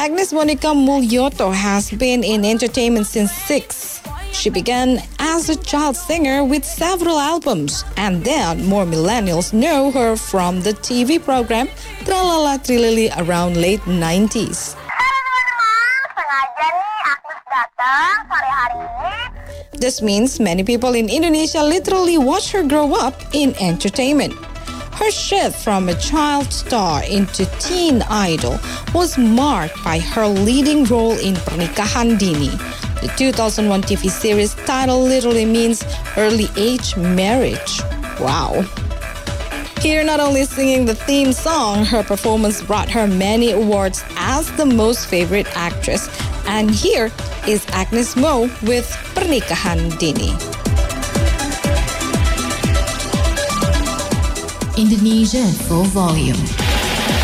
Agnes Monica Mulyoto has been in entertainment since 6. She began as a child singer with several albums, and then more millennials know her from the TV program Tralala Trilili around late 90s. Halo teman-teman, sengaja nih Agnes datang sore hari ini. This means many people in Indonesia literally watch her grow up in entertainment. Her shift from a child star into teen idol was marked by her leading role in Pernikahan Dini. The 2001 TV series title literally means early age marriage. Wow. Here, not only singing the theme song, her performance brought her many awards as the most favorite actress. And here is Agnes Mo with Pernikahan Dini. Indonesia Full Volume.